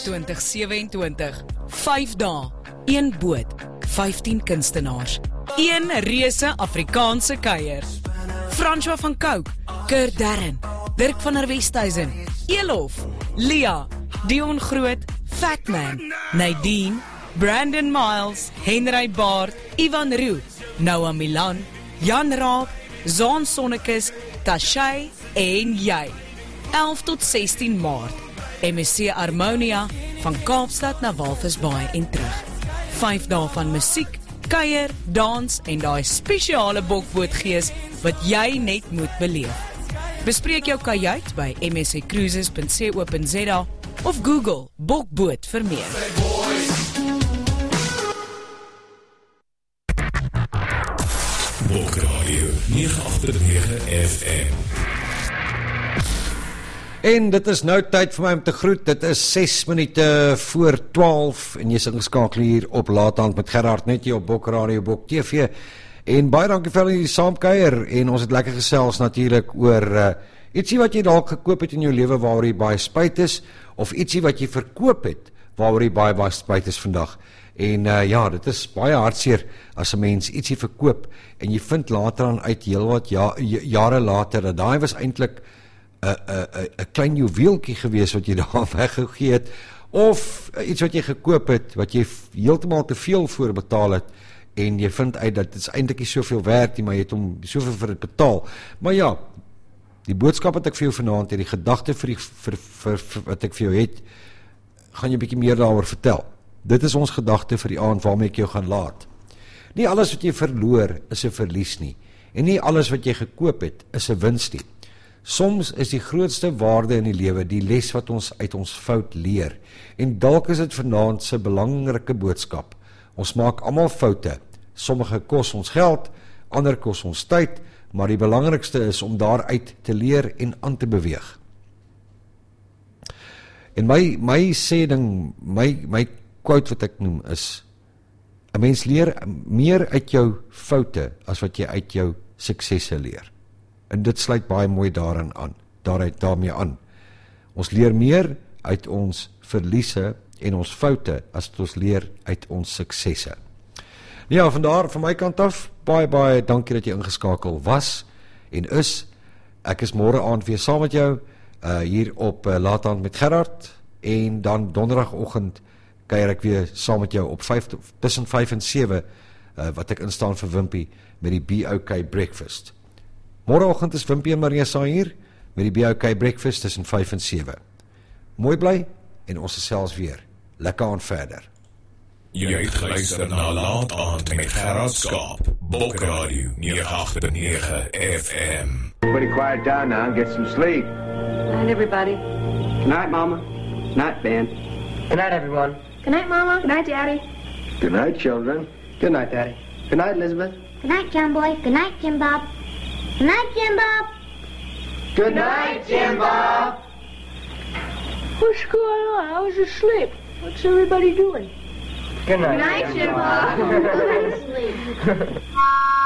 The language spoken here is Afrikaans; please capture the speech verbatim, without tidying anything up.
twintig ses en twintig. vyf dae, een boot, vyftien kunstenaars, een reuse Afrikaanse kuier. François van Cooke, Kurt Darren, Dirk van der Westhuizen, Elof, Lia, Dion Groot, Fatman, Nadine, Brandon Miles, Henry Baard, Ivan Roo, Noah Milan, Jan Raab, Zaan Sonnekes, Tashay en jy. elf tot sestien Maart, M S C Harmonia, van Kaapstad na Walvisbaai en terug. vyf dae van musiek, kuier, dans en daai spesiale bokbootgees wat jy net moet beleef. Bespreek jou kajuit by m s c cruises punt co punt z a of Google bokboot vir meer. Bokradio nege agt nege F M. En dit is nou tyd vir my om te groet. Dit is ses minute voor twaalf en jy is ingeskakel hier op Laathand met Gerard, net hier op Bokradio Bok T V. En baie dankie vir die saamkuier en ons het lekker gesels natuurlik oor uh, ietsie wat jy dalk gekoop het in jou lewe waaroor jy baie spyt is, of ietsie wat jy verkoop het waaroor jy baie baie spyt is vandag. En uh, ja, dit is baie hartseer as 'n mens ietsie verkoop en jy vind later aan uit heelwat ja, jare later dat daai was eintlik 'n 'n 'n klein juweeltjie gewees wat jy daar weggegee het, of iets wat jy gekoop het wat jy heeltemal te veel voor betaal het en jy vind uit dat dit is eintlik nie soveel werd nie, maar jy het hom soveel vir dit betaal. Maar ja, die boodskap wat ek vir jou vanaand het, die gedagte vir, die, vir, vir, vir wat ek vir jou het, gaan jy 'n bietjie meer daaroor vertel. Dit is ons gedagte vir die aand waarmee ek jou gaan laat. Nie alles wat jy verloor is 'n verlies nie, en nie alles wat jy gekoop het is 'n wins nie. Soms is die grootste waarde in die lewe die les wat ons uit ons fout leer, en dalk is dit vanaand se belangrike boodskap. Ons maak almal foute, sommige kos ons geld, ander kos ons tyd, maar die belangrikste is om daaruit te leer en aan te beweeg. En my, my sêding, my, my quote wat ek noem is, 'n mens leer meer uit jou foute as wat jy uit jou suksesse leer. En dit sluit baie mooi daarin aan, daaruit daarmee aan. Ons leer meer uit ons verliese en ons foute as wat ons leer uit ons suksesse. Ja, vandaar van my kant af, baie baie dankie dat jy ingeskakel was en is. Ek is môre aand weer saam met jou, uh, hier op uh, Laathand met Gerard, en dan donderdagoggend kuier ek weer saam met jou op vyf, tussen vyf en sewe, uh, wat ek instaan vir Wimpie met die B O K Breakfast. Môreoggend is Wimpie en Marisa hier met die B O K Breakfast tussen vyf en sewe. Mooi bly en ons gesels weer. Lekker aan verder. Jy het geluister na Laathand met Gerard Skaap, Bokradio nege agt nege F M. Everybody quiet down now and get some sleep. Good night, everybody. Good night, Mama. Good night, Ben. Good night, everyone. Good night, Mama. Good night, Daddy. Good night, children. Good night, Daddy. Good night, Elizabeth. Good night, John Boy. Good night, Jim Bob. Good night, Jim Bob. Good night, Jim Bob. What's going on? I was asleep. What's everybody doing? Good night, Good night, Jim Bob. Go to sleep.